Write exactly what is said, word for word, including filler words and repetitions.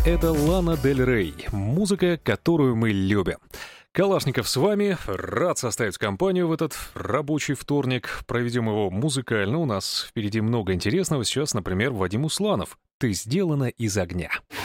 это Лана Дель Рей. Музыка, которую мы любим. Калашников с вами. Рад составить компанию в этот рабочий вторник. Проведем его музыкально. У нас впереди много интересного. Сейчас, например, Вадим Усланов. «Ты сделана из огня».